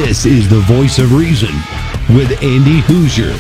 This is the Voice of Reason with Andy Hoosier.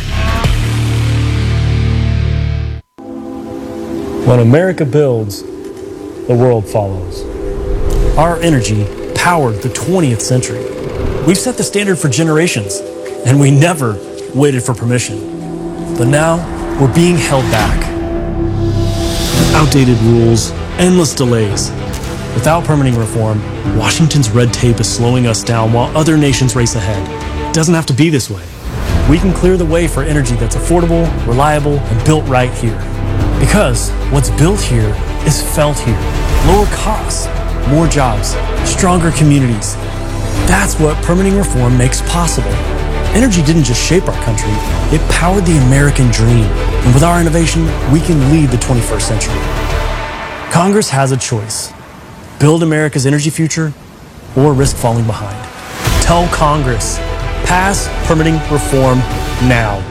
When America builds, the world follows. Our energy powered the 20th century. We've set the standard for generations, and we never waited for permission. But now, we're being held back. Outdated rules, endless delays. Without permitting reform, Washington's red tape is slowing us down while other nations race ahead. It doesn't have to be this way. We can clear the way for energy that's affordable, reliable, and built right here. Because what's built here is felt here. Lower costs, more jobs, stronger communities. That's what permitting reform makes possible. Energy didn't just shape our country, it powered the American dream. And with our innovation, we can lead the 21st century. Congress has a choice. Build America's energy future or risk falling behind. Tell Congress, pass permitting reform now.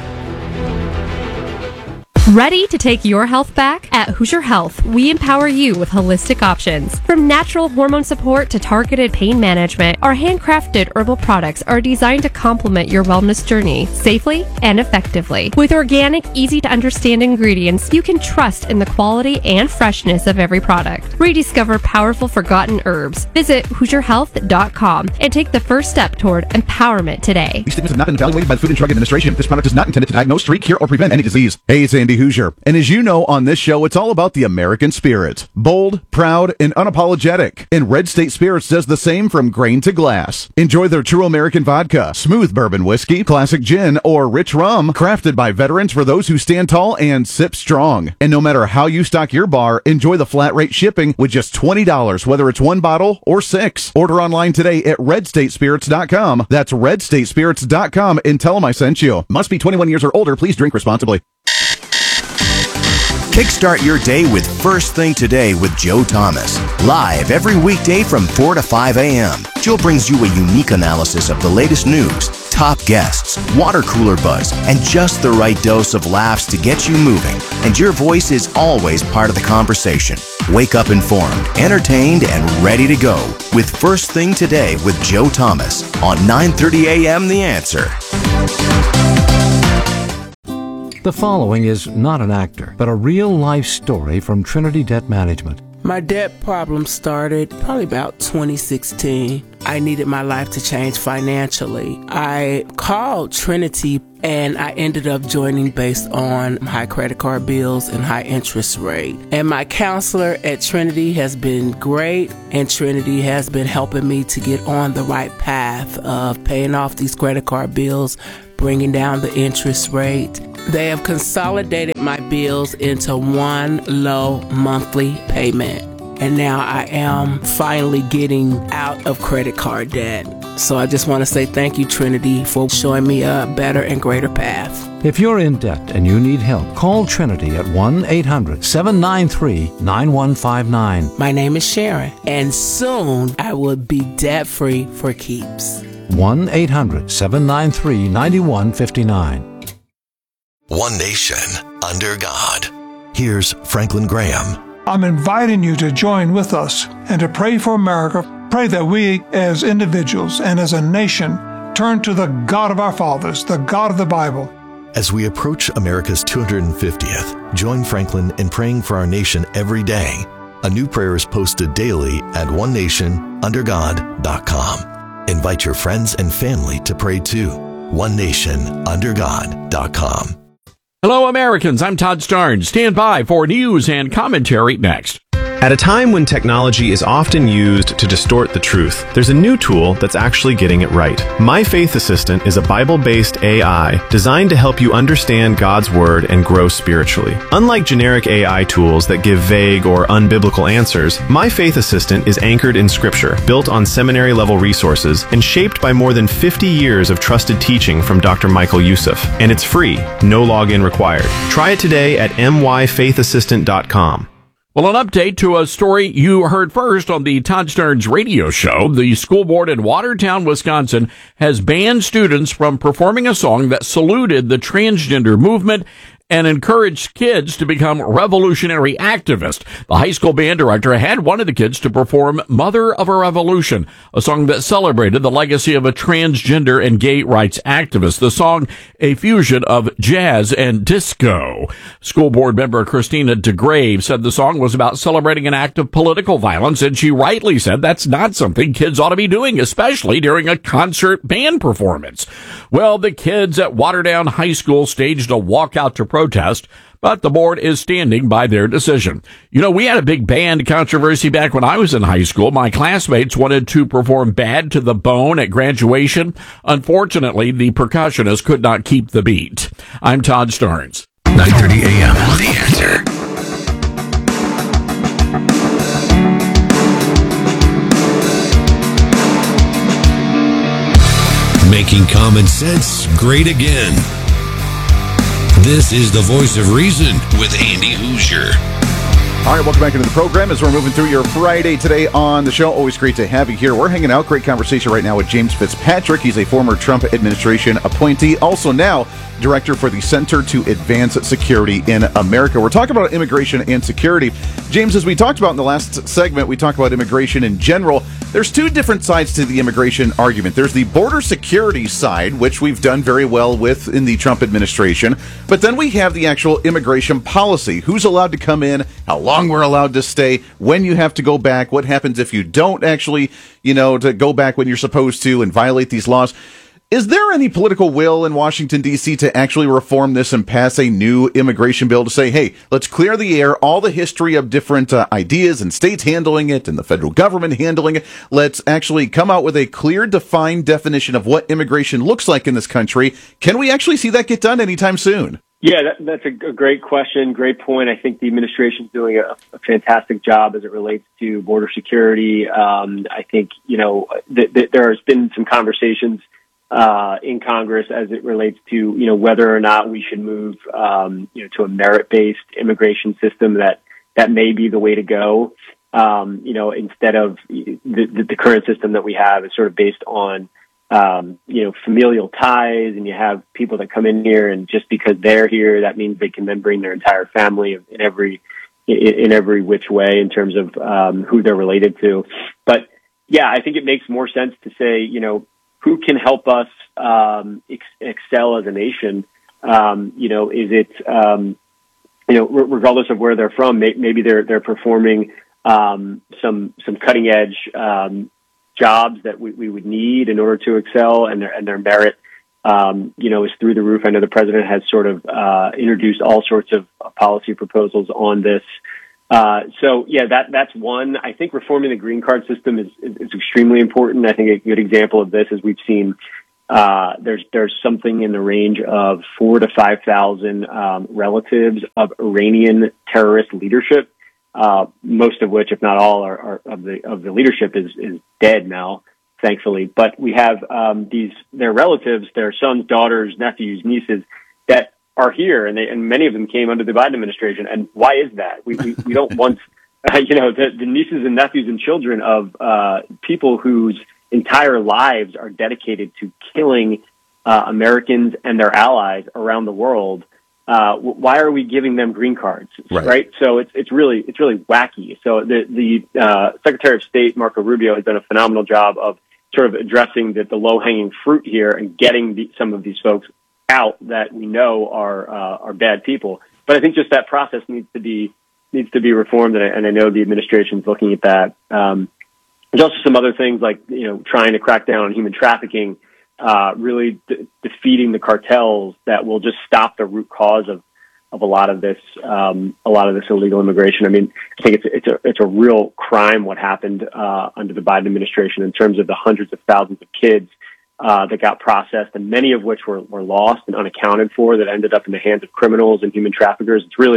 Ready to take your health back? At Hoosier Health, we empower you with holistic options. From natural hormone support to targeted pain management, our handcrafted herbal products are designed to complement your wellness journey safely and effectively. With organic, easy-to-understand ingredients, you can trust in the quality and freshness of every product. Rediscover powerful forgotten herbs. Visit HoosierHealth.com and take the first step toward empowerment today. These statements have not been evaluated by the Food and Drug Administration. This product is not intended to diagnose, treat, cure, or prevent any disease. Hey, it's Andy Hoosier. And as you know, on this show, it's all about the American spirit. Bold, proud, and unapologetic. And Red State Spirits does the same from grain to glass. Enjoy their true American vodka, smooth bourbon whiskey, classic gin, or rich rum, crafted by veterans for those who stand tall and sip strong. And no matter how you stock your bar, enjoy the flat rate shipping with just $20, whether it's one bottle or 6. Order online today at redstatespirits.com. That's redstatespirits.com and tell them I sent you. Must be 21 years or older. Please drink responsibly. Kickstart your day with First Thing Today with Joe Thomas. Live every weekday from 4 to 5 a.m. Joe brings you a unique analysis of the latest news, top guests, water cooler buzz, and just the right dose of laughs to get you moving. And your voice is always part of the conversation. Wake up informed, entertained, and ready to go with First Thing Today with Joe Thomas on 9:30 a.m. The Answer. The following is not an actor, but a real-life story from Trinity Debt Management. My debt problem started probably about 2016. I needed my life to change financially. I called Trinity and I ended up joining based on high credit card bills and high interest rate. And my counselor at Trinity has been great, and Trinity has been helping me to get on the right path of paying off these credit card bills, bringing down the interest rate. They have consolidated my bills into one low monthly payment. And now I am finally getting out of credit card debt. So I just want to say thank you, Trinity, for showing me a better and greater path. If you're in debt and you need help, call Trinity at 1-800-793-9159. My name is Sharon, and soon I will be debt-free for keeps. 1-800-793-9159. One nation under God. Here's Franklin Graham. I'm inviting you to join with us and to pray for America. Pray that we as individuals and as a nation turn to the God of our fathers, the God of the Bible. As we approach America's 250th, join Franklin in praying for our nation every day. A new prayer is posted daily at onenationundergod.com. Invite your friends and family to pray too. onenationundergod.com. Hello, Americans. I'm Todd Starnes. Stand by for news and commentary next. At a time when technology is often used to distort the truth, there's a new tool that's actually getting it right. My Faith Assistant is a Bible-based AI designed to help you understand God's Word and grow spiritually. Unlike generic AI tools that give vague or unbiblical answers, My Faith Assistant is anchored in Scripture, built on seminary-level resources, and shaped by more than 50 years of trusted teaching from Dr. Michael Youssef. And it's free, no login required. Try it today at myfaithassistant.com. Well, an update to a story you heard first on the Todd Starnes radio show. The school board in Watertown, Wisconsin, has banned students from performing a song that saluted the transgender movement and encouraged kids to become revolutionary activists. The high school band director had one of the kids to perform Mother of a Revolution, a song that celebrated the legacy of a transgender and gay rights activist. The song, a fusion of jazz and disco. School board member Christina DeGrave said the song was about celebrating an act of political violence, and she rightly said that's not something kids ought to be doing, especially during a concert band performance. Well, the kids at Waterdown High School staged a walkout to protest, but the board is standing by their decision. You know, we had a big band controversy back when I was in high school. My classmates wanted to perform Bad to the Bone at graduation. Unfortunately, the percussionist could not keep the beat. I'm Todd Starnes. 9:30 a.m. The Answer. Making common sense great again. This is the Voice of Reason with Andy Hoosier. All right, welcome back into the program as we're moving through your Friday today on the show. Always great to have you here. We're hanging out. Great conversation right now with James Fitzpatrick. He's a former Trump administration appointee, also now director for the Center to Advance Security in America. We're talking about immigration and security. James, as we talked about in the last segment, we talked about immigration in general. There's two different sides to the immigration argument. There's the border security side, which we've done very well with in the Trump administration. But then we have the actual immigration policy. Who's allowed to come in, how long we're allowed to stay, when you have to go back, what happens if you don't actually, to go back when you're supposed to and violate these laws. Is there any political will in Washington, D.C. to actually reform this and pass a new immigration bill to say, hey, let's clear the air, all the history of different ideas and states handling it and the federal government handling it. Let's actually come out with a clear, defined definition of what immigration looks like in this country. Can we actually see that get done anytime soon? Yeah, that's a great question, great point. I think the administration's doing a fantastic job as it relates to border security. I think, there has been some conversations in Congress as it relates to, whether or not we should move, to a merit-based immigration system that may be the way to go, instead of the current system that we have is sort of based on, familial ties, and you have people that come in here, and just because they're here, that means they can then bring their entire family in every which way in terms of who they're related to. But yeah, I think it makes more sense to say, who can help us excel as a nation? Is it regardless of where they're from, maybe they're performing some cutting edge jobs that we would need in order to excel, and their merit is through the roof. I know the president has sort of introduced all sorts of policy proposals on this. So yeah, that's one. I think reforming the green card system is extremely important. I think a good example of this is we've seen there's something in the range of 4,000 to 5,000 relatives of Iranian terrorist leadership. Most of which, if not all, are of the leadership is dead now, thankfully. But we have their relatives, their sons, daughters, nephews, nieces that are here, and many of them came under the Biden administration. And why is that? We don't want the nieces and nephews and children of people whose entire lives are dedicated to killing Americans and their allies around the world. Why are we giving them green cards? Right? So it's really wacky. So the Secretary of State, Marco Rubio, has done a phenomenal job of sort of addressing the low hanging fruit here and getting some of these folks out that we know are bad people. But I think just that process needs to be reformed, and I know the administration's looking at that. There's also some other things like trying to crack down on human trafficking. Really defeating the cartels that will just stop the root cause of a lot of this illegal immigration. I mean, I think it's a real crime what happened under the Biden administration in terms of the hundreds of thousands of kids that got processed, and many of which were lost and unaccounted for, that ended up in the hands of criminals and human traffickers. It's really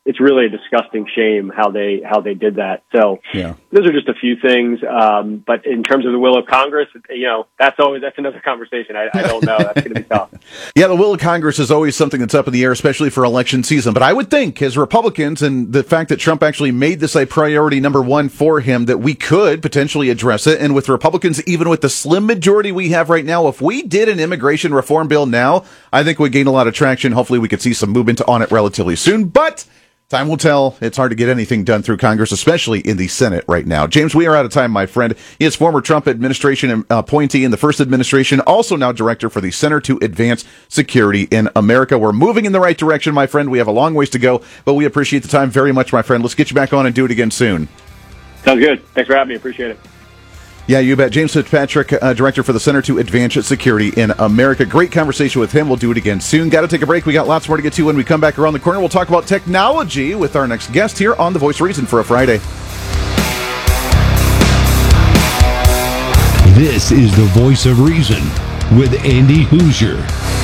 it's really a disgusting shame how they did that. So those are just a few things. But in terms of the will of Congress, that's another conversation. I don't know. That's going to be tough. Yeah, the will of Congress is always something that's up in the air, especially for election season. But I would think, as Republicans, and the fact that Trump actually made this a priority number one for him, that we could potentially address it. And with Republicans, even with the slim majority we have right now, if we did an immigration reform bill now, I think we'd gain a lot of traction. Hopefully we could see some movement on it relatively soon. But time will tell. It's hard to get anything done through Congress, especially in the Senate right now. James, we are out of time, my friend. He is former Trump administration appointee in the first administration, also now director for the Center to Advance Security in America. We're moving in the right direction, my friend. We have a long ways to go, but we appreciate the time very much, my friend. Let's get you back on and do it again soon. Sounds good. Thanks for having me. Appreciate it. Yeah, you bet. James Fitzpatrick, director for the Center to Advance Security in America. Great conversation with him. We'll do it again soon. Got to take a break. We got lots more to get to when we come back around the corner. We'll talk about technology with our next guest here on The Voice of Reason for a Friday. This is The Voice of Reason with Andy Hoosier.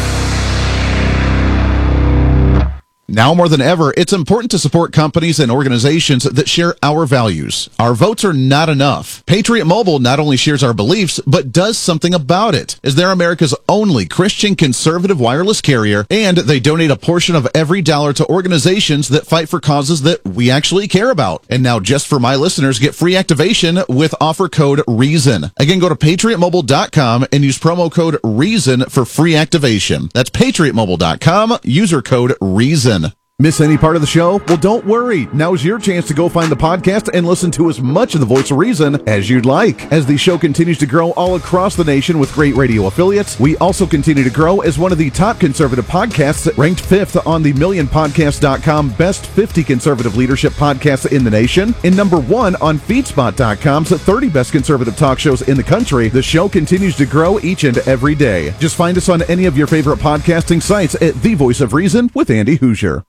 Now more than ever, it's important to support companies and organizations that share our values. Our votes are not enough. Patriot Mobile not only shares our beliefs, but does something about it, as they're America's only Christian conservative wireless carrier, and they donate a portion of every dollar to organizations that fight for causes that we actually care about. And now, just for my listeners, get free activation with offer code REASON. Again, go to patriotmobile.com and use promo code REASON for free activation. That's patriotmobile.com, user code REASON. Miss any part of the show? Well, don't worry. Now's your chance to go find the podcast and listen to as much of The Voice of Reason as you'd like. As the show continues to grow all across the nation with great radio affiliates, we also continue to grow as one of the top conservative podcasts, ranked 5th on the MillionPodcast.com Best 50 Conservative Leadership Podcasts in the nation, and number 1 on FeedSpot.com's 30 Best Conservative Talk Shows in the country. The show continues to grow each and every day. Just find us on any of your favorite podcasting sites at The Voice of Reason with Andy Hoosier.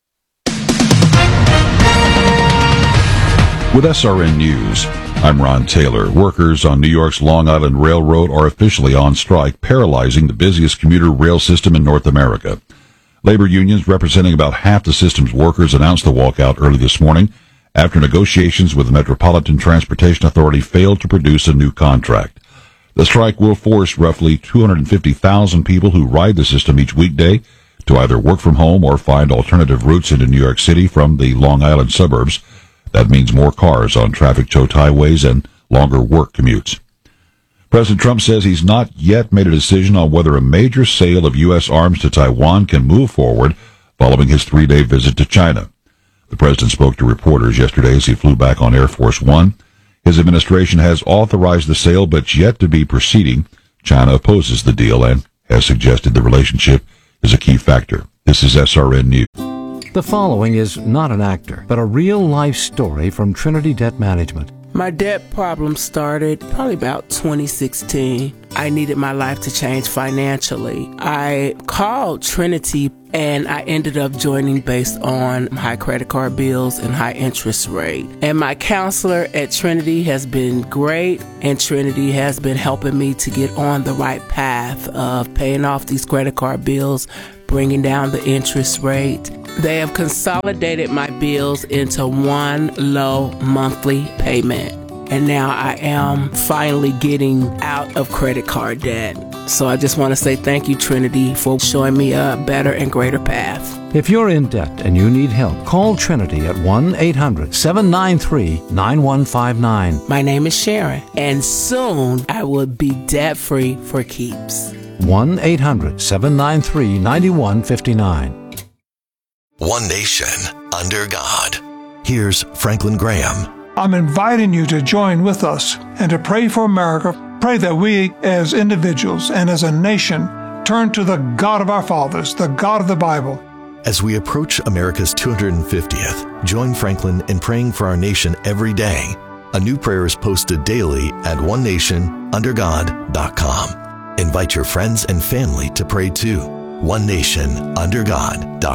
With SRN News, I'm Ron Taylor. Workers on New York's Long Island Railroad are officially on strike, paralyzing the busiest commuter rail system in North America. Labor unions representing about half the system's workers announced the walkout early this morning after negotiations with the Metropolitan Transportation Authority failed to produce a new contract. The strike will force roughly 250,000 people who ride the system each weekday to either work from home or find alternative routes into New York City from the Long Island suburbs. That means more cars on traffic-choked highways and longer work commutes. President Trump says he's not yet made a decision on whether a major sale of U.S. arms to Taiwan can move forward following his 3-day visit to China. The president spoke to reporters yesterday as he flew back on Air Force One. His administration has authorized the sale, but yet to be proceeding. China opposes the deal and has suggested the relationship is a key factor. This is SRN News. The following is not an actor, but a real-life story from Trinity Debt Management. My debt problem started probably about 2016. I needed my life to change financially. I called Trinity and I ended up joining based on high credit card bills and high interest rate. And my counselor at Trinity has been great, and Trinity has been helping me to get on the right path of paying off these credit card bills, bringing down the interest rate. They have consolidated my bills into one low monthly payment. And now I am finally getting out of credit card debt. So I just want to say thank you, Trinity, for showing me a better and greater path. If you're in debt and you need help, call Trinity at 1-800-793-9159. My name is Sharon, and soon I will be debt-free for keeps. 1-800-793-9159. One nation, under God. Here's Franklin Graham. I'm inviting you to join with us and to pray for America. Pray that we, as individuals and as a nation, turn to the God of our fathers, the God of the Bible. As we approach America's 250th, join Franklin in praying for our nation every day. A new prayer is posted daily at onenationundergod.com. Invite your friends and family to pray too.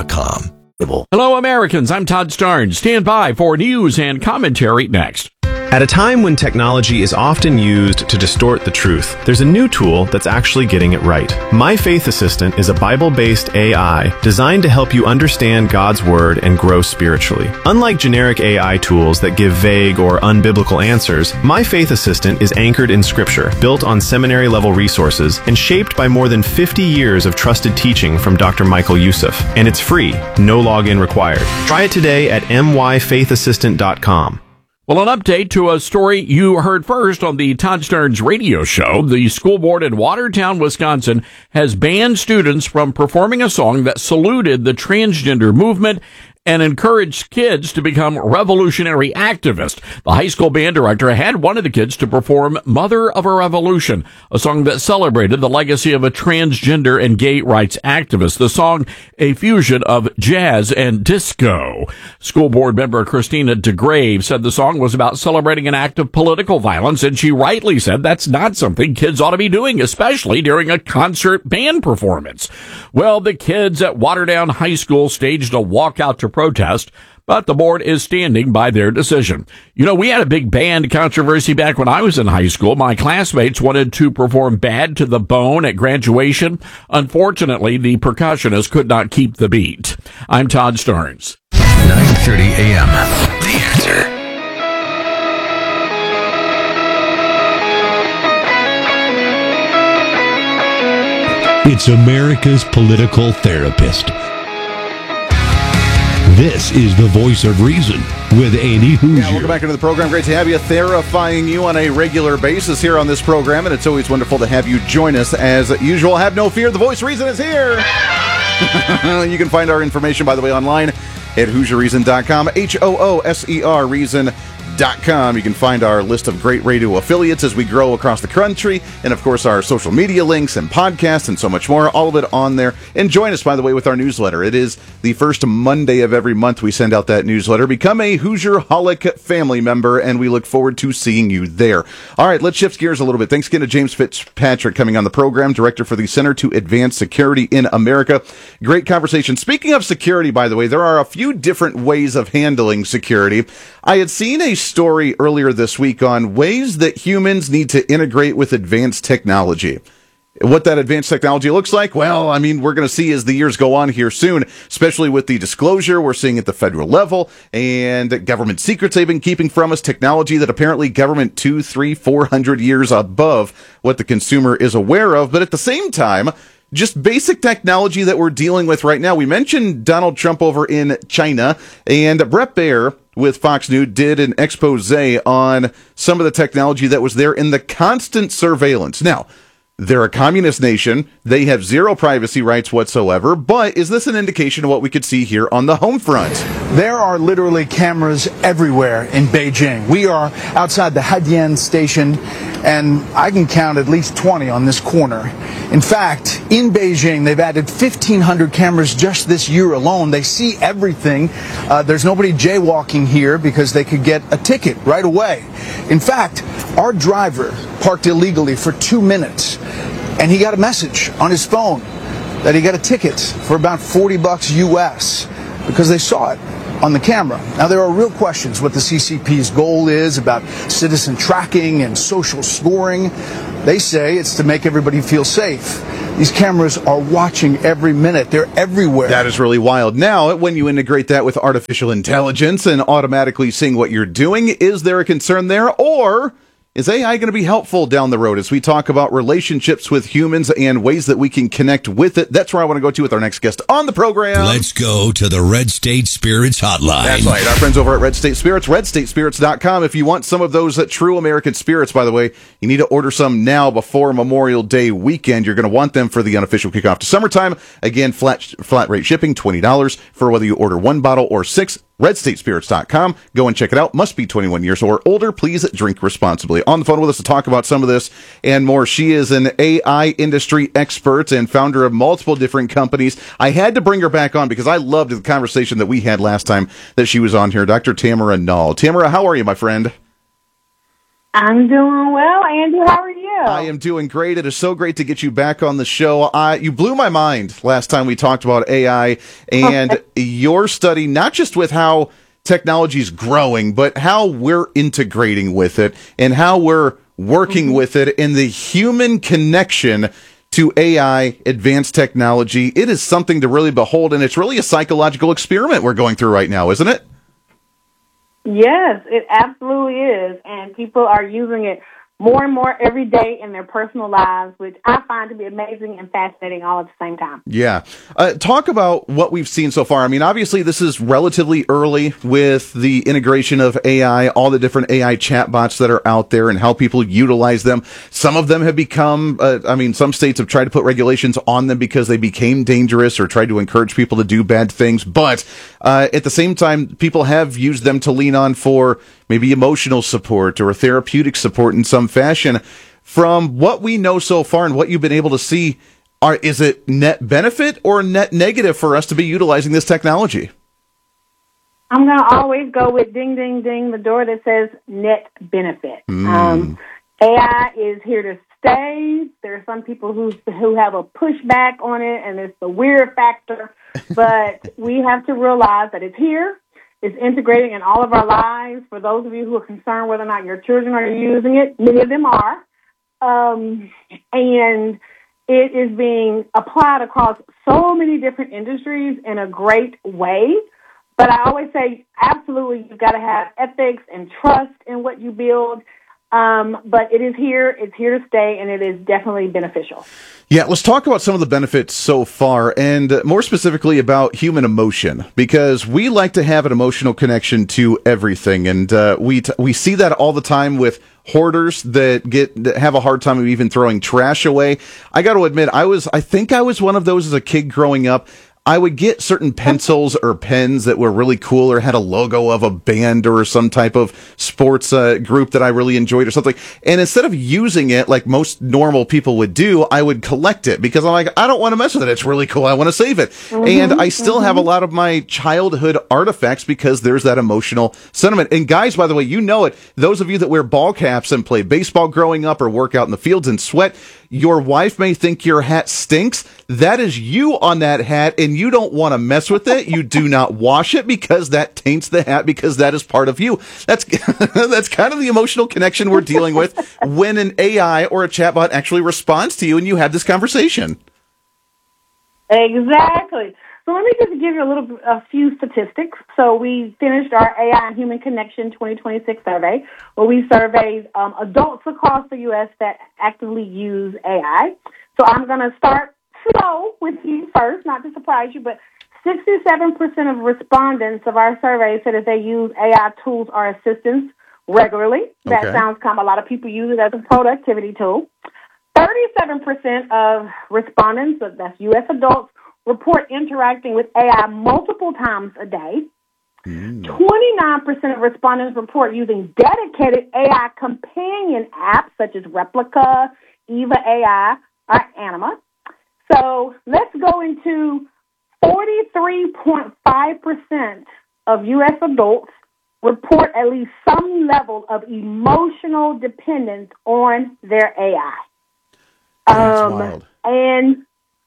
onenationundergod.com. Hello, Americans. I'm Todd Starnes. Stand by for news and commentary next. At a time when technology is often used to distort the truth, there's a new tool that's actually getting it right. My Faith Assistant is a Bible-based AI designed to help you understand God's Word and grow spiritually. Unlike generic AI tools that give vague or unbiblical answers, My Faith Assistant is anchored in Scripture, built on seminary-level resources, and shaped by more than 50 years of trusted teaching from Dr. Michael Youssef. And it's free, no login required. Try it today at myfaithassistant.com. Well, an update to a story you heard first on the Todd Stearns radio show. The school board in Watertown, Wisconsin, has banned students from performing a song that saluted the transgender movement and encouraged kids to become revolutionary activists. The high school band director had one of the kids to perform Mother of a Revolution, a song that celebrated the legacy of a transgender and gay rights activist. The song, a fusion of jazz and disco. School board member Christina DeGrave said the song was about celebrating an act of political violence, and she rightly said that's not something kids ought to be doing, especially during a concert band performance. Well, the kids at Watertown High School staged a walkout to protest, but the board is standing by their decision. You know, we had a big band controversy back when I was in high school. My classmates wanted to perform Bad to the Bone at graduation. Unfortunately, the percussionist could not keep the beat. I'm Todd Stearns. 9:30 a.m. The Answer. It's America's political therapist. This is the Voice of Reason with Andy Hoosier. Yeah, welcome back into the program. Great to have you, therapying you on a regular basis here on this program, and it's always wonderful to have you join us. As usual, have no fear, the Voice of Reason is here. You can find our information, by the way, online at HoosierReason.com, HOOSER Reason.com. You can find our list of great radio affiliates as we grow across the country, and of course our social media links and podcasts and so much more, all of it on there. And join us, by the way, with our newsletter. It is the first Monday of every month we send out that newsletter. Become a Hoosier-holic family member, and we look forward to seeing you there. All right, let's shift gears a little bit. Thanks again to James Fitzpatrick coming on the program, director for the Center to Advance Security in America. Great conversation. Speaking of security, by the way, there are a few different ways of handling security. I had seen a story earlier this week on ways that humans need to integrate with advanced technology. What that advanced technology looks like, well, I mean, we're going to see as the years go on here soon, especially with the disclosure we're seeing at the federal level and government secrets they've been keeping from us, technology that apparently government 200, 300, 400 years above what the consumer is aware of. But at the same time, just basic technology that we're dealing with right now. We mentioned Donald Trump over in China, and Bret Baier with Fox News did an expose on some of the technology that was there in the constant surveillance. Now, they're a communist nation. They have zero privacy rights whatsoever. But is this an indication of what we could see here on the home front? There are literally cameras everywhere in Beijing. We are outside the Haidian station, and I can count at least 20 on this corner. In fact, in Beijing, they've added 1,500 cameras just this year alone. They see everything. There's nobody jaywalking here because they could get a ticket right away. In fact, our driver parked illegally for 2 minutes, and he got a message on his phone that he got a ticket for about $40 US because they saw it on the camera. Now, there are real questions what the CCP's goal is about citizen tracking and social scoring. They say it's to make everybody feel safe. These cameras are watching every minute. They're everywhere. That is really wild. Now, when you integrate that with artificial intelligence and automatically seeing what you're doing, is there a concern there? Or is AI going to be helpful down the road as we talk about relationships with humans and ways that we can connect with it? That's where I want to go to with our next guest on the program. Let's go to the Red State Spirits Hotline. That's right. Our friends over at Red State Spirits, redstatespirits.com. If you want some of those true American spirits, by the way, you need to order some now before Memorial Day weekend. You're going to want them for the unofficial kickoff to summertime. Again, flat rate shipping, $20 for whether you order 1 bottle or 6. redstatespirits.com. Go and check it out. Must be 21 years or older. Please drink responsibly. On the phone with us to talk about some of this and more, she is an AI industry expert and founder of multiple different companies. I had to bring her back on because I loved the conversation that we had last time that she was on here. Dr. Tamara Nall. Tamara, how are you, my friend? I'm doing well, Andy. How are you? I am doing great. It is so great to get you back on the show. You blew my mind last time we talked about AI and your study, not just with how technology is growing, but how we're integrating with it and how we're working with it and the human connection to AI, advanced technology. It is something to really behold, and it's really a psychological experiment we're going through right now, isn't it? Yes, it absolutely is. And people are using it more and more every day in their personal lives, which I find to be amazing and fascinating all at the same time. Yeah. Talk about what we've seen so far. I mean, obviously, this is relatively early with the integration of AI, all the different AI chatbots that are out there and how people utilize them. Some of them have become, some states have tried to put regulations on them because they became dangerous or tried to encourage people to do bad things. But at the same time, people have used them to lean on for maybe emotional support or therapeutic support in some fashion. From what we know so far and what you've been able to see, is it net benefit or net negative for us to be utilizing this technology? I'm going to always go with ding, ding, ding, the door that says net benefit. AI is here to stay. There are some people who have a pushback on it, and it's the weird factor. But we have to realize that it's here. It's integrating in all of our lives. For those of you who are concerned whether or not your children are using it, many of them are. And it is being applied across so many different industries in a great way. But I always say, absolutely, you've got to have ethics and trust in what you build. But it is here, it's here to stay, and it is definitely beneficial. Yeah, let's talk about some of the benefits so far, and more specifically about human emotion, because we like to have an emotional connection to everything, and we see that all the time with hoarders that have a hard time of even throwing trash away. I got to admit, I think I was one of those as a kid growing up. I would get certain pencils or pens that were really cool or had a logo of a band or some type of sports group that I really enjoyed or something. And instead of using it like most normal people would do, I would collect it because I'm like, I don't want to mess with it. It's really cool. I want to save it. And I still have a lot of my childhood artifacts because there's that emotional sentiment. And guys, by the way, you know it. Those of you that wear ball caps and play baseball growing up or work out in the fields and sweat, your wife may think your hat stinks. That is you on that hat, and you don't want to mess with it. You do not wash it because that taints the hat because that is part of you. That's kind of the emotional connection we're dealing with when an AI or a chatbot actually responds to you and you have this conversation. Exactly. So let me just give you a few statistics. So we finished our AI and Human Connection 2026 survey, where we surveyed adults across the U.S. that actively use AI. So I'm going to start slow with you first, not to surprise you, but 67% of respondents of our survey said that they use AI tools or assistants regularly. That sounds common. A lot of people use it as a productivity tool. 37% of respondents, that's U.S. adults, report interacting with AI multiple times a day. 29% of respondents report using dedicated AI companion apps such as Replica, Eva AI, or Anima. So let's go into 43.5% of U.S. adults report at least some level of emotional dependence on their AI. That's wild. And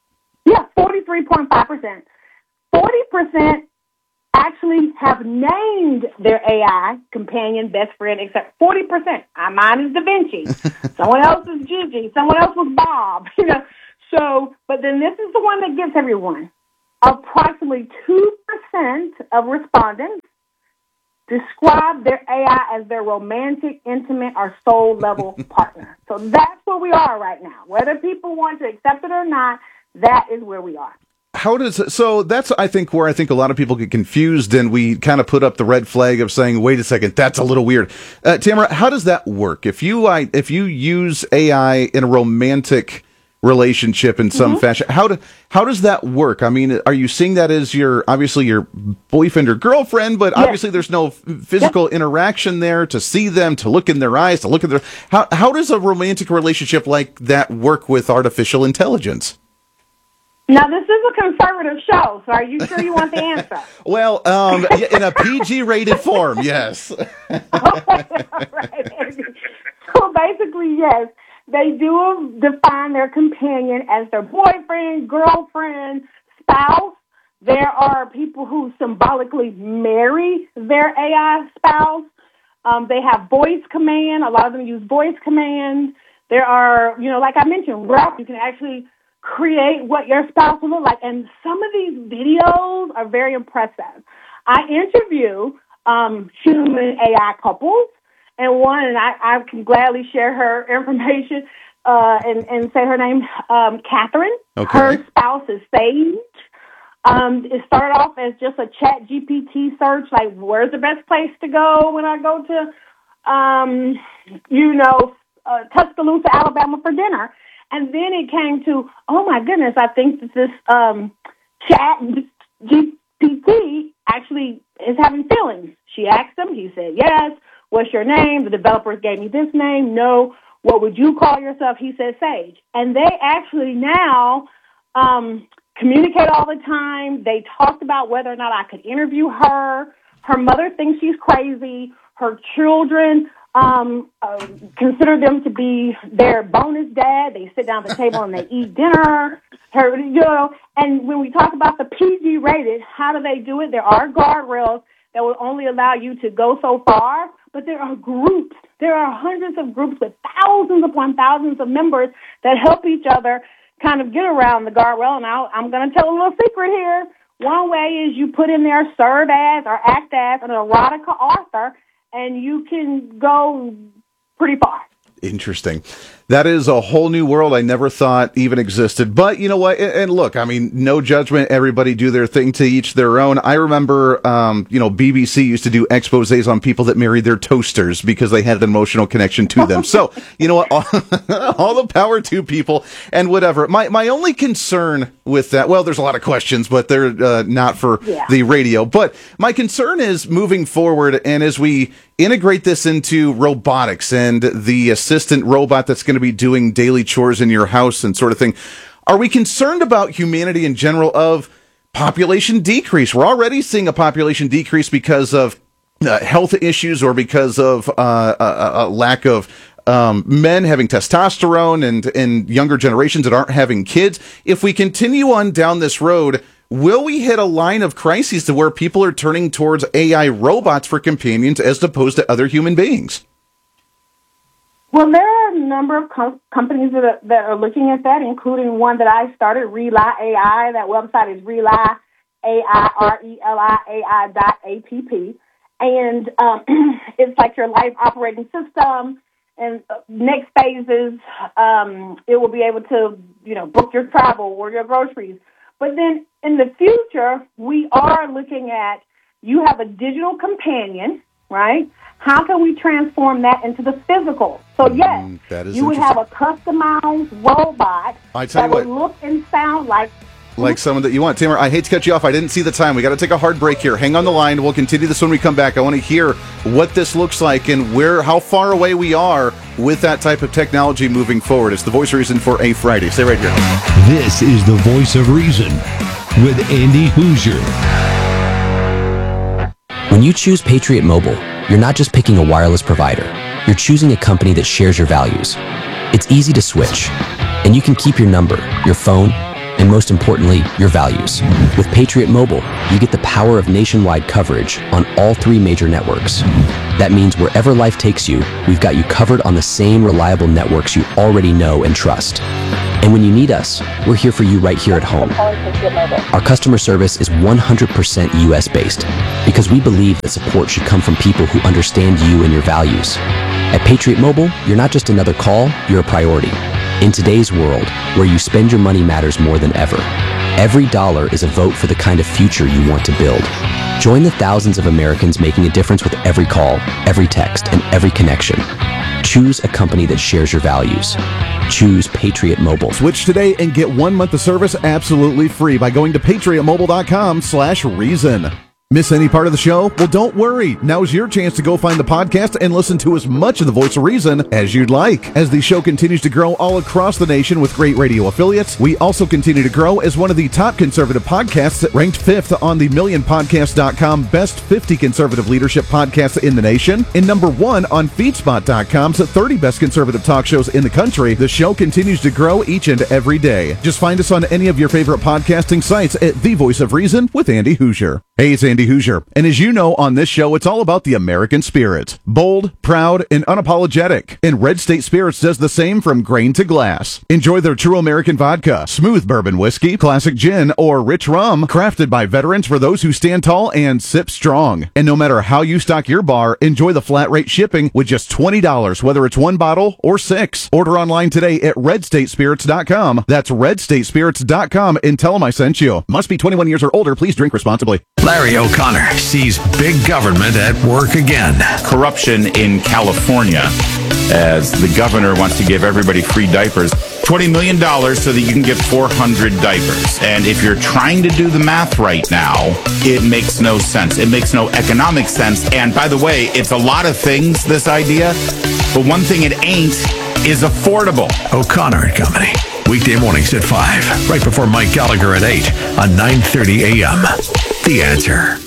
43.5%. 40% actually have named their AI companion, best friend, except 40%. Mine is Da Vinci. Someone else is Gigi. Someone else was Bob. So, but then this is the one that gets everyone. Approximately 2% of respondents describe their AI as their romantic, intimate, or soul-level partner. So that's where we are right now. Whether people want to accept it or not, that is where we are. So that's, I think, where I think a lot of people get confused, and we kind of put up the red flag of saying, wait a second, that's a little weird. Tamara, how does that work? If you use AI in a romantic relationship in some fashion, how does that work? I mean, are you seeing that as obviously your boyfriend or girlfriend, but obviously there's no physical interaction there to see them, to look in their eyes, to look at their, how does a romantic relationship like that work with artificial intelligence? Now, this is a conservative show, so are you sure you want the answer? Well, in a PG-rated form, yes. Right. So basically, yes, they do define their companion as their boyfriend, girlfriend, spouse, There are people who symbolically marry their AI spouse. They have voice command. A lot of them use voice command. There are, like I mentioned, you can actually create what your spouse will look like. And some of these videos are very impressive. I interview human AI couples, and I can gladly share her information and say her name, Catherine. Okay. Her spouse is Sage. It started off as just a chat GPT search, like where's the best place to go when I go to, Tuscaloosa, Alabama for dinner. And then it came to, oh my goodness, I think that this chat GPT actually is having feelings. She asked him, he said yes. What's your name? The developers gave me this name. No. What would you call yourself? He said Sage. And they actually now communicate all the time. They talked about whether or not I could interview her. Her mother thinks she's crazy. Her children consider them to be their bonus dad. They sit down at the table and they eat dinner. And when we talk about the PG rated, how do they do it? There are guardrails that will only allow you to go so far, but there are groups. There are hundreds of groups with thousands upon thousands of members that help each other kind of get around the guardrail. And I'm going to tell a little secret here. One way is you put in there serve as or act as an erotica author, and you can go pretty far. Interesting. That is a whole new world I never thought even existed. But you know what? And look, I mean, no judgment. Everybody do their thing, to each their own. I remember, BBC used to do exposés on people that married their toasters because they had an emotional connection to them. So, you know what? All the power to people and whatever. My only concern with that, well, there's a lot of questions, but they're not for the radio. But my concern is moving forward, and as we integrate this into robotics and the assistant robot that's going to be doing daily chores in your house and sort of thing, are we concerned about humanity in general of population decrease? We're already seeing a population decrease because of health issues or because of a lack of men having testosterone and younger generations that aren't having kids. If we continue on down this road, will we hit a line of crises to where people are turning towards AI robots for companions as opposed to other human beings? Well, there are a number of companies that are looking at that, including one that I started, Rely AI. That website is Rely, RELIAI.app. And it's like your life operating system. And next phases, it will be able to, book your travel or your groceries. But then in the future, we are looking at, you have a digital companion, right? How can we transform that into the physical? So yes, you would have a customized robot that would look and sound like someone that you want. Tamara, I hate to cut you off. I didn't see the time. We got to take a hard break here. Hang on the line. We'll continue this when we come back. I want to hear what this looks like and how far away we are with that type of technology moving forward. It's the Voice of Reason for a Friday. Stay right here. This is the Voice of Reason with Andy Hoosier. When you choose Patriot Mobile, you're not just picking a wireless provider. You're choosing a company that shares your values. It's easy to switch, and you can keep your number, your phone, and most importantly, your values. With Patriot Mobile, you get the power of nationwide coverage on all 3 major networks. That means wherever life takes you, we've got you covered on the same reliable networks you already know and trust. And when you need us, we're here for you right here at home. Our customer service is 100% US-based because we believe that support should come from people who understand you and your values. At Patriot Mobile, you're not just another call, you're a priority. In today's world, where you spend your money matters more than ever, every dollar is a vote for the kind of future you want to build. Join the thousands of Americans making a difference with every call, every text, and every connection. Choose a company that shares your values. Choose Patriot Mobile. Switch today and get 1 month of service absolutely free by going to patriotmobile.com/reason. Miss any part of the show? Well, don't worry. Now's your chance to go find the podcast and listen to as much of the Voice of Reason as you'd like. As the show continues to grow all across the nation with great radio affiliates, we also continue to grow as one of the top conservative podcasts, ranked 5th on the MillionPodcast.com Best 50 Conservative Leadership Podcasts in the nation, and number 1 on FeedSpot.com's 30 Best Conservative Talk Shows in the country. The show continues to grow each and every day. Just find us on any of your favorite podcasting sites at The Voice of Reason with Andy Hoosier. Hey, it's Andy Hoosier, and as you know, on this show, it's all about the American spirit. Bold, proud, and unapologetic. And Red State Spirits does the same from grain to glass. Enjoy their true American vodka, smooth bourbon whiskey, classic gin, or rich rum, crafted by veterans for those who stand tall and sip strong. And no matter how you stock your bar, enjoy the flat rate shipping with just $20, whether it's 1 bottle or 6. Order online today at redstatespirits.com. That's redstatespirits.com, and tell them I sent you. Must be 21 years or older. Please drink responsibly. Larry O'Connor sees big government at work again. Corruption in California, as the governor wants to give everybody free diapers. $20 million so that you can get 400 diapers. And if you're trying to do the math right now, it makes no sense. It makes no economic sense. And by the way, it's a lot of things, this idea, but one thing it ain't is affordable. O'Connor and Company. Weekday mornings at 5, right before Mike Gallagher at 8 on 9:30 a.m. The Answer.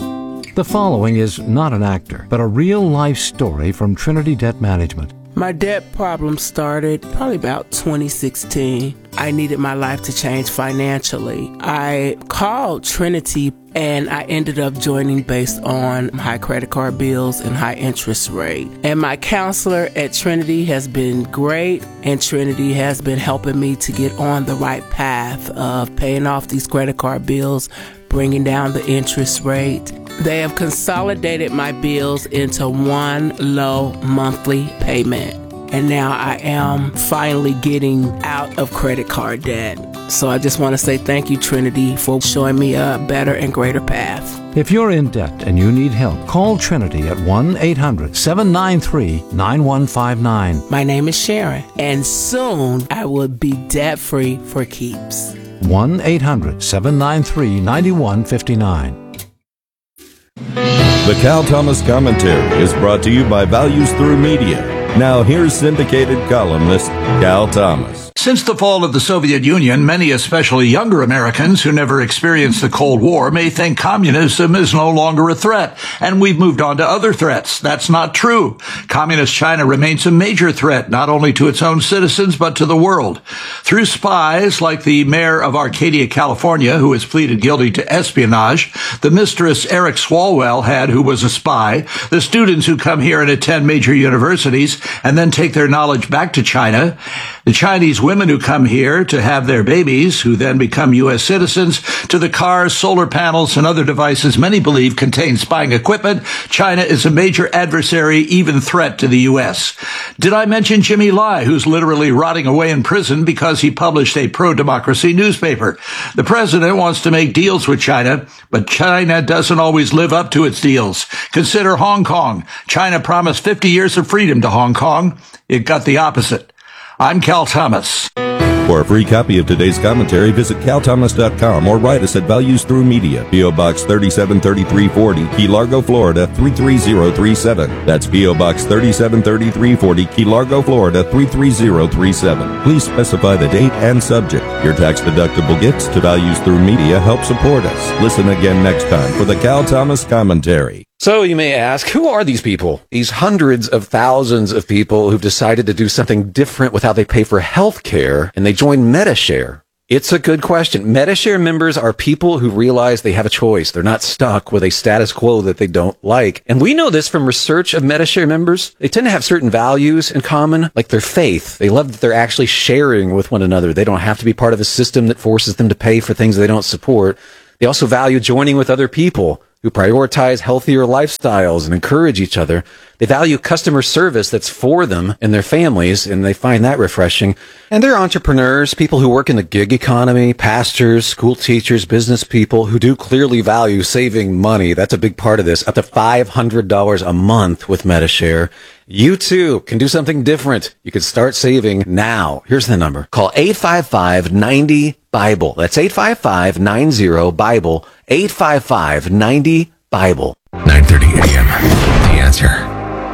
The following is not an actor, but a real-life story from Trinity Debt Management. My debt problem started probably about 2016. I needed my life to change financially. I called Trinity and I ended up joining based on high credit card bills and high interest rate. And my counselor at Trinity has been great, and Trinity has been helping me to get on the right path of paying off these credit card bills, bringing down the interest rate. They have consolidated my bills into one low monthly payment. And now I am finally getting out of credit card debt. So I just want to say thank you, Trinity, for showing me a better and greater path. If you're in debt and you need help, call Trinity at 1-800-793-9159. My name is Sharon, and soon I will be debt-free for keeps. 1-800-793-9159. The Cal Thomas Commentary is brought to you by Values Through Media. Now here's syndicated columnist Cal Thomas. Since the fall of the Soviet Union, many, especially younger Americans who never experienced the Cold War, may think communism is no longer a threat, and we've moved on to other threats. That's not true. Communist China remains a major threat, not only to its own citizens, but to the world. Through spies like the mayor of Arcadia, California, who has pleaded guilty to espionage, the mistress Eric Swalwell had, who was a spy, the students who come here and attend major universities and then take their knowledge back to China, the Chinese women who come here to have their babies, who then become U.S. citizens, to the cars, solar panels, and other devices many believe contain spying equipment, China is a major adversary, even threat to the U.S. Did I mention Jimmy Lai, who's literally rotting away in prison because he published a pro-democracy newspaper? The president wants to make deals with China, but China doesn't always live up to its deals. Consider Hong Kong. China promised 50 years of freedom to Hong Kong. It got the opposite. I'm Cal Thomas. For a free copy of today's commentary, visit calthomas.com or write us at Values Through Media, P.O. Box 373340, Key Largo, Florida 33037. That's P.O. Box 373340, Key Largo, Florida 33037. Please specify the date and subject. Your tax-deductible gifts to Values Through Media help support us. Listen again next time for the Cal Thomas Commentary. So you may ask, who are these people? These hundreds of thousands of people who've decided to do something different with how they pay for health care, and they join Medi-Share. It's a good question. Medi-Share members are people who realize they have a choice. They're not stuck with a status quo that they don't like. And we know this from research of Medi-Share members. They tend to have certain values in common, like their faith. They love that they're actually sharing with one another. They don't have to be part of a system that forces them to pay for things they don't support. They also value joining with other people who prioritize healthier lifestyles and encourage each other. They value customer service that's for them and their families, and they find that refreshing. And they're entrepreneurs, people who work in the gig economy, pastors, school teachers, business people who do clearly value saving money. That's a big part of this, up to $500 a month with Medi-Share. You too can do something different. You can start saving now. Here's the number. Call 855-90-BIBLE. That's 855-90-BIBLE. 855-90-BIBLE. Bible. 9:30 a.m. The Answer.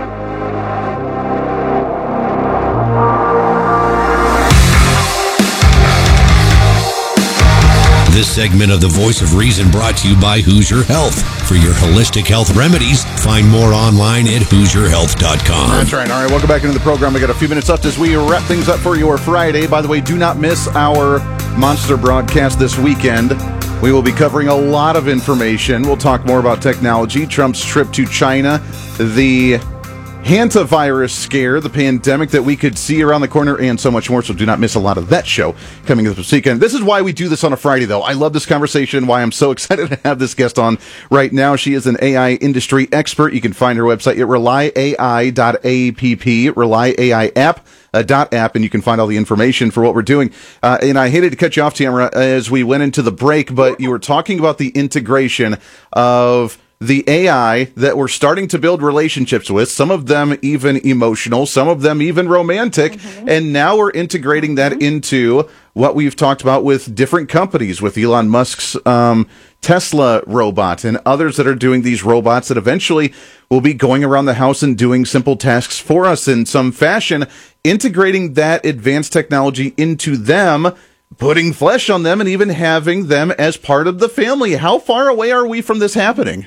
This segment of The Voice of Reason brought to you by Hoosier Health. For your holistic health remedies, find more online at HoosierHealth.com. That's right. All right, welcome back into the program. We got a few minutes left as we wrap things up for your Friday. By the way, do not miss our monster broadcast this weekend. We will be covering a lot of information. We'll talk more about technology, Trump's trip to China, the hantavirus scare, the pandemic that we could see around the corner, and so much more. So do not miss a lot of that show coming this weekend. This is why we do this on a Friday, though. I love this conversation, why I'm so excited to have this guest on right now. She is an AI industry expert. You can find her website at RelyAI.app, RelyAI.app, and you can find all the information for what we're doing. And I hated to cut you off, Tamara, as we went into the break, but you were talking about the integration of the AI that we're starting to build relationships with, some of them even emotional, some of them even romantic, and now we're integrating that into what we've talked about with different companies, with Elon Musk's Tesla robot and others that are doing these robots that eventually will be going around the house and doing simple tasks for us in some fashion, integrating that advanced technology into them, putting flesh on them, and even having them as part of the family. How far away are we from this happening?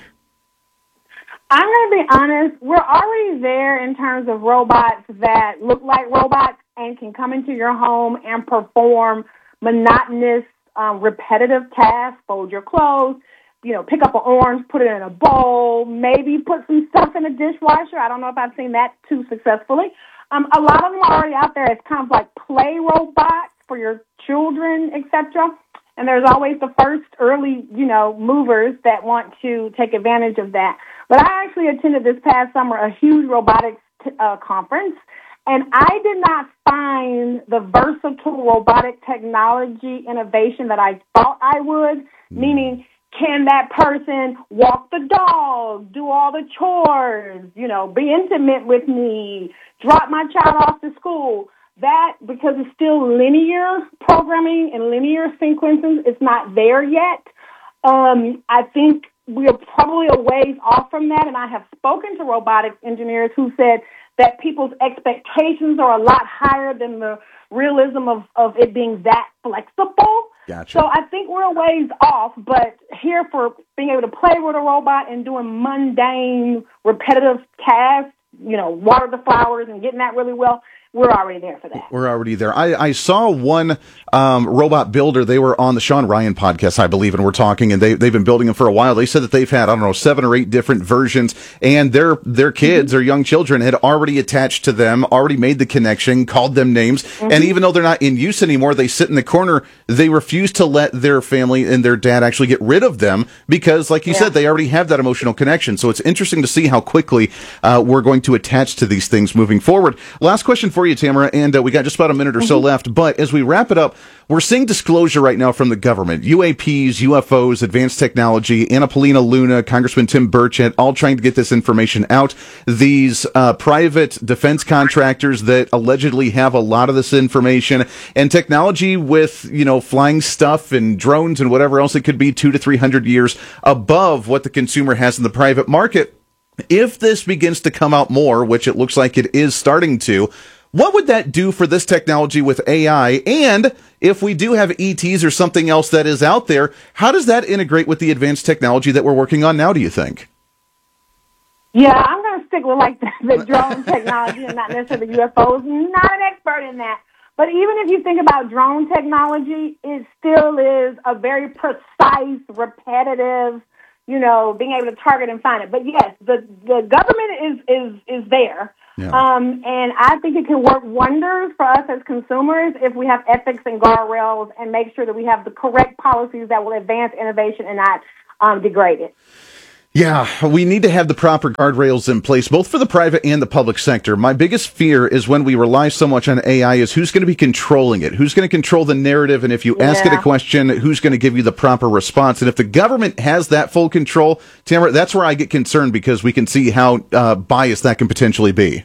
I'm going to be honest, we're already there in terms of robots that look like robots and can come into your home and perform monotonous, repetitive tasks, fold your clothes, pick up an orange, put it in a bowl, maybe put some stuff in a dishwasher. I don't know if I've seen that too successfully. A lot of them are already out there as kind of like play robots for your children, etc. And there's always the first early, movers that want to take advantage of that. But I actually attended this past summer a huge robotics conference, and I did not find the versatile robotic technology innovation that I thought I would, meaning can that person walk the dog, do all the chores, be intimate with me, drop my child off to school. That, because it's still linear programming and linear sequences, it's not there yet. I think we're probably a ways off from that, and I have spoken to robotics engineers who said that people's expectations are a lot higher than the realism of it being that flexible. Gotcha. So I think we're a ways off, but here for being able to play with a robot and doing mundane, repetitive tasks, water the flowers and getting that really well, we're already there for that. We're already there. I saw one robot builder. They were on the Sean Ryan podcast, I believe, and we're talking, and they've been building them for a while. They said that they've had, 7 or 8 different versions, and their kids, their young children, had already attached to them, already made the connection, called them names, and even though they're not in use anymore, they sit in the corner. They refuse to let their family and their dad actually get rid of them because, like you said, they already have that emotional connection. So it's interesting to see how quickly we're going to attach to these things moving forward. Last question for you, Tamara, and we got just about a minute or so left, but as we wrap it up, we're seeing disclosure right now from the government. UAPs, UFOs, advanced technology, Anna Paulina Luna, Congressman Tim Burchett, all trying to get this information out. These private defense contractors that allegedly have a lot of this information, and technology with, flying stuff and drones and whatever else it could be 200 to 300 years above what the consumer has in the private market. If this begins to come out more, which it looks like it is starting to, what would that do for this technology with AI? And if we do have ETs or something else that is out there, how does that integrate with the advanced technology that we're working on now, do you think? Yeah, I'm going to stick with the drone technology and not necessarily the UFOs. Not an expert in that. But even if you think about drone technology, it still is a very precise, repetitive, being able to target and find it. But yes, the government is there. Yeah. And I think it can work wonders for us as consumers if we have ethics and guardrails and make sure that we have the correct policies that will advance innovation and not degrade it. Yeah, we need to have the proper guardrails in place, both for the private and the public sector. My biggest fear is when we rely so much on AI is who's going to be controlling it, who's going to control the narrative, and if you ask it a question, who's going to give you the proper response. And if the government has that full control, Tamara, that's where I get concerned because we can see how biased that can potentially be.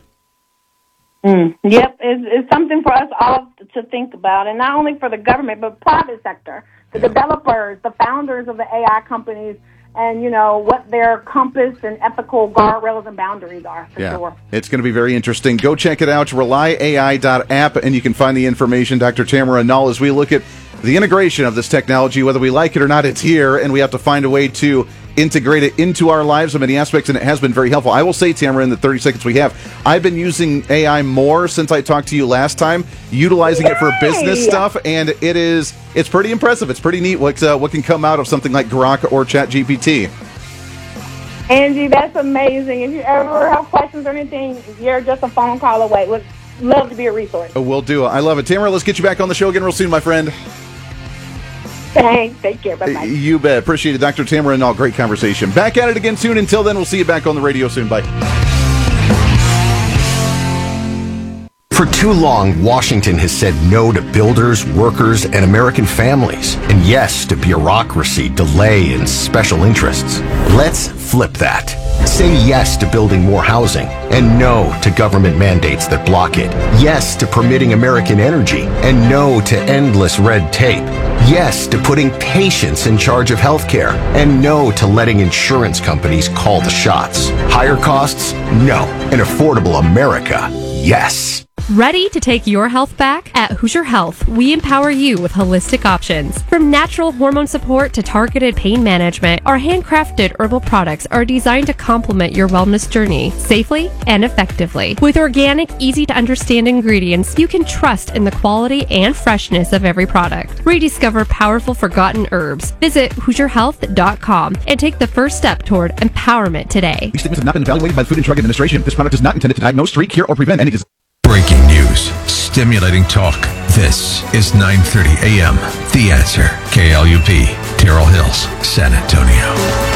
Yep, it's something for us all to think about, and not only for the government, but private sector, the developers, the founders of the AI companies, and, you know, what their compass and ethical guardrails and boundaries are, for sure. It's going to be very interesting. Go check it out, RelyAI.app, and you can find the information. Dr. Tamara Null, as we look at the integration of this technology, whether we like it or not, it's here, and we have to find a way to integrate it into our lives in many aspects, and it has been very helpful. I will say, Tamara, in the 30 seconds we have, I've been using AI more since I talked to you last time, utilizing it for business stuff, and it's pretty impressive. It's pretty neat what can come out of something like Grok or ChatGPT. Angie, that's amazing. If you ever have questions or anything, you're just a phone call away. Would love to be a resource. We'll do. I love it. Tamara, let's get you back on the show again real soon, my friend. Thanks. Take care. Bye-bye. You bet. Appreciate it. Dr. Tamara Null, great conversation. Back at it again soon. Until then, we'll see you back on the radio soon. Bye. For too long, Washington has said no to builders, workers, and American families, and yes to bureaucracy, delay, and special interests. Let's flip that. Say yes to building more housing, and no to government mandates that block it. Yes to permitting American energy, and no to endless red tape. Yes to putting patients in charge of healthcare, and no to letting insurance companies call the shots. Higher costs? No. An affordable America? Yes. Ready to take your health back? At Hoosier Health, we empower you with holistic options. From natural hormone support to targeted pain management, our handcrafted herbal products are designed to complement your wellness journey safely and effectively. With organic, easy-to-understand ingredients, you can trust in the quality and freshness of every product. Rediscover powerful forgotten herbs. Visit HoosierHealth.com and take the first step toward empowerment today. These statements have not been evaluated by the Food and Drug Administration. This product is not intended to diagnose, treat, cure, or prevent any disease. Breaking news, stimulating talk. This is 9:30 a.m. The Answer. KLUP, Terrell Hills, San Antonio.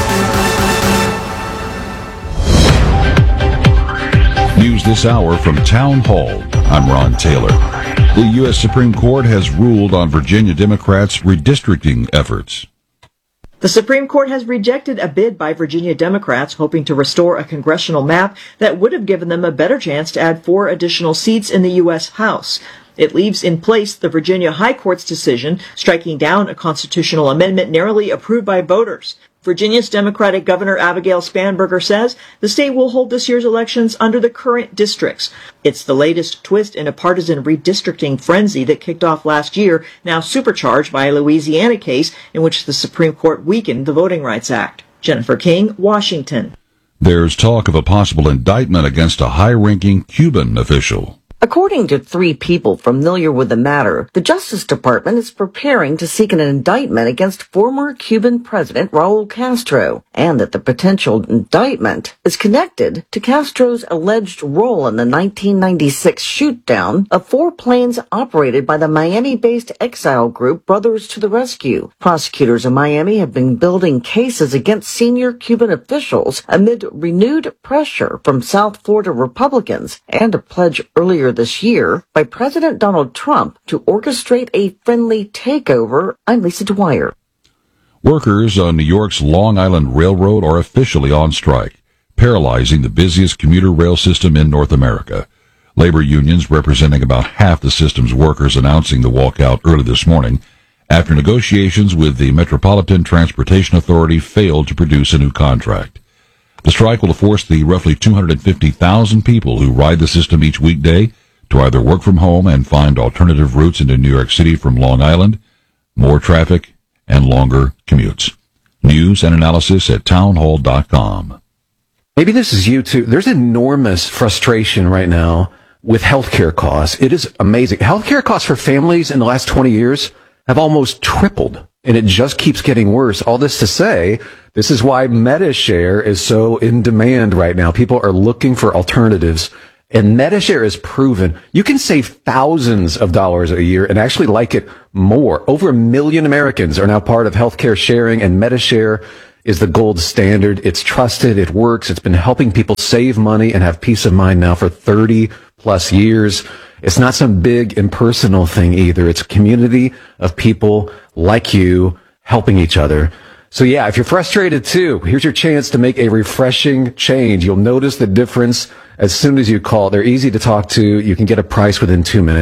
News this hour from Town Hall. I'm Ron Taylor. The U.S. Supreme Court has ruled on Virginia Democrats' redistricting efforts. The Supreme Court has rejected a bid by Virginia Democrats hoping to restore a congressional map that would have given them a better chance to add 4 additional seats in the U.S. House. It leaves in place the Virginia High Court's decision striking down a constitutional amendment narrowly approved by voters. Virginia's Democratic Governor Abigail Spanberger says the state will hold this year's elections under the current districts. It's the latest twist in a partisan redistricting frenzy that kicked off last year, now supercharged by a Louisiana case in which the Supreme Court weakened the Voting Rights Act. Jennifer King, Washington. There's talk of a possible indictment against a high-ranking Cuban official. According to 3 people familiar with the matter, the Justice Department is preparing to seek an indictment against former Cuban President Raul Castro, and that the potential indictment is connected to Castro's alleged role in the 1996 shoot-down of 4 planes operated by the Miami-based exile group Brothers to the Rescue. Prosecutors in Miami have been building cases against senior Cuban officials amid renewed pressure from South Florida Republicans and a pledge earlier this year by President Donald Trump to orchestrate a friendly takeover. I'm Lisa Dwyer. Workers on New York's Long Island Railroad are officially on strike, paralyzing the busiest commuter rail system in North America. Labor unions representing about half the system's workers announcing the walkout early this morning after negotiations with the Metropolitan Transportation Authority failed to produce a new contract. The strike will force the roughly 250,000 people who ride the system each weekday to either work from home and find alternative routes into New York City from Long Island, more traffic, and longer commutes. News and analysis at townhall.com. Maybe this is you too. There's enormous frustration right now with healthcare costs. It is amazing. Healthcare costs for families in the last 20 years have almost tripled, and it just keeps getting worse. All this to say, this is why MediShare is so in demand right now. People are looking for alternatives, and MediShare is proven you can save thousands of dollars a year and actually like it more. Over 1 million Americans are now part of healthcare sharing, and MediShare is the gold standard. It's trusted. It works. It's been helping people save money and have peace of mind now for 30 plus years. It's not some big impersonal thing either. It's a community of people like you helping each other. So yeah, if you're frustrated too, here's your chance to make a refreshing change. You'll notice the difference as soon as you call. They're easy to talk to. You can get a price within 2 minutes.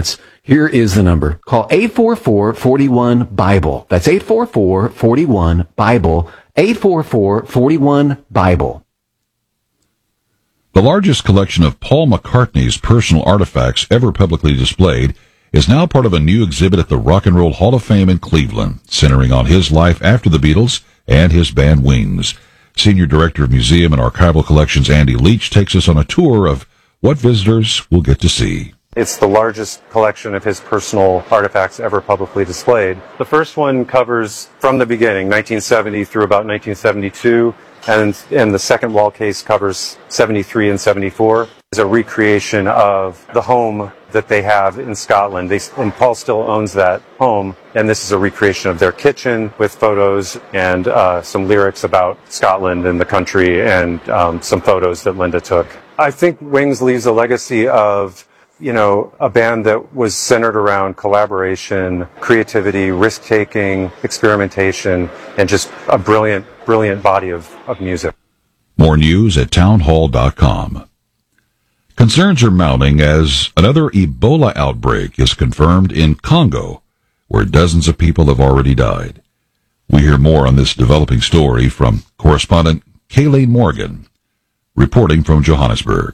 Here is the number. Call 844-41-BIBLE. That's 844-41-BIBLE. 844-41-BIBLE. The largest collection of Paul McCartney's personal artifacts ever publicly displayed is now part of a new exhibit at the Rock and Roll Hall of Fame in Cleveland, centering on his life after the Beatles and his band Wings. Senior Director of Museum and Archival Collections Andy Leach takes us on a tour of what visitors will get to see. It's the largest collection of his personal artifacts ever publicly displayed. The first one covers from the beginning, 1970 through about 1972, and the second wall case covers 73 and 74. It's a recreation of the home that they have in Scotland. And Paul still owns that home, and this is a recreation of their kitchen with photos and some lyrics about Scotland and the country, and some photos that Linda took. I think Wings leaves a legacy of a band that was centered around collaboration, creativity, risk-taking, experimentation, and just a brilliant body of music. More news at townhall.com. Concerns are mounting as another Ebola outbreak is confirmed in Congo, where dozens of people have already died. We hear more on this developing story from correspondent Kayleen Morgan, reporting from Johannesburg.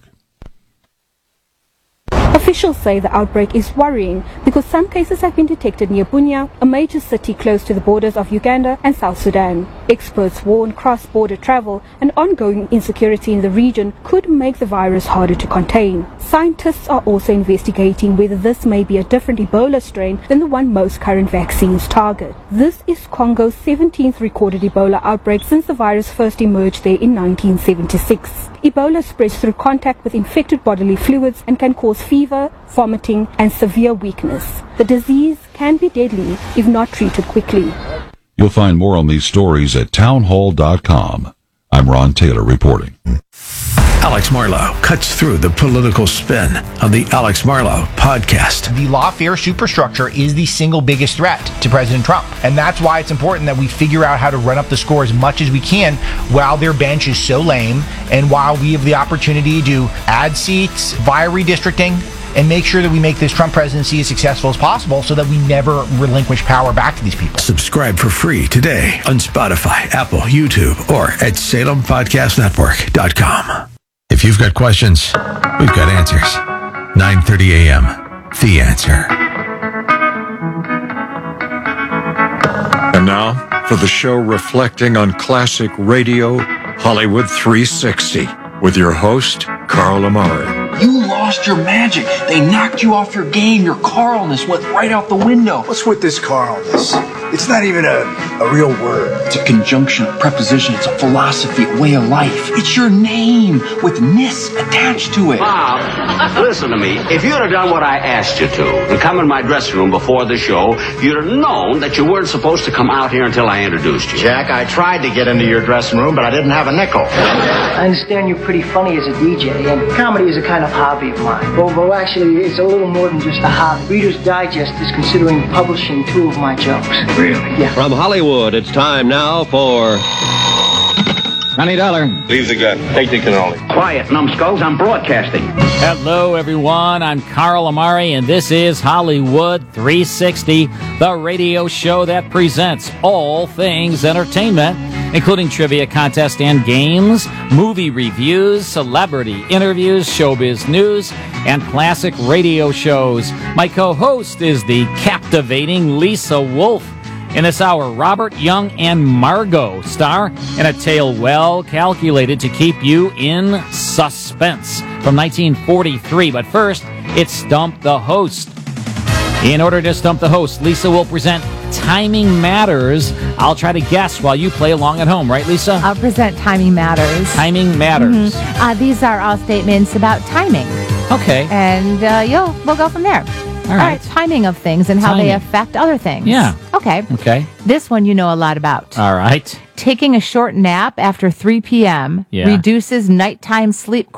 Officials say the outbreak is worrying because some cases have been detected near Bunia, a major city close to the borders of Uganda and South Sudan. Experts warn cross-border travel and ongoing insecurity in the region could make the virus harder to contain. Scientists are also investigating whether this may be a different Ebola strain than the one most current vaccines target. This is Congo's 17th recorded Ebola outbreak since the virus first emerged there in 1976. Ebola spreads through contact with infected bodily fluids and can cause fever, vomiting, and severe weakness. The disease can be deadly if not treated quickly. You'll find more on these stories at townhall.com. I'm Ron Taylor reporting. Alex Marlow cuts through the political spin on the Alex Marlow podcast. The lawfare superstructure is the single biggest threat to President Trump. And that's why it's important that we figure out how to run up the score as much as we can while their bench is so lame, and while we have the opportunity to add seats via redistricting and make sure that we make this Trump presidency as successful as possible so that we never relinquish power back to these people. Subscribe for free today on Spotify, Apple, YouTube, or at SalemPodcastNetwork.com. If you've got questions, we've got answers. 9:30 a.m. The Answer. And now for the show reflecting on classic radio, Hollywood 360, with your host, Carl Amari. You lost your magic. They knocked you off your game. Your Carlness went right out the window. What's with this Carlness? It's not even a real word. It's a conjunction, a preposition. It's a philosophy, a way of life. It's your name with ness attached to it. Bob, listen to me. If you'd have done what I asked you to and come in my dressing room before the show, you'd have known that you weren't supposed to come out here until I introduced you. Jack, I tried to get into your dressing room, but I didn't have a nickel. I understand you're pretty funny as a DJ, and comedy is a kind of hobby of mine. Well, actually, it's a little more than just a hobby. Reader's Digest is considering publishing 2 of my jokes. Really? Yeah. From Hollywood, it's time now for $20. Leave the gun. Take the cannoli. Quiet, numbskulls. I'm broadcasting. Hello, everyone. I'm Carl Amari, and this is Hollywood 360, the radio show that presents all things entertainment, including trivia contests and games, movie reviews, celebrity interviews, showbiz news, and classic radio shows. My co-host is the captivating Lisa Wolf. In this hour, Robert Young and Margot star in a tale well calculated to keep you in suspense from 1943. But first, it's Stump the Host. In order to stump the host, Lisa will present Timing Matters. I'll try to guess while you play along at home, right, Lisa? I'll present Timing Matters. Timing Matters. These are all statements about timing. Okay. And we'll go from there. All right. Timing of things and how they affect other things. Yeah. Okay. Okay. This one you know a lot about. All right. Taking a short nap after 3 p.m. reduces nighttime sleep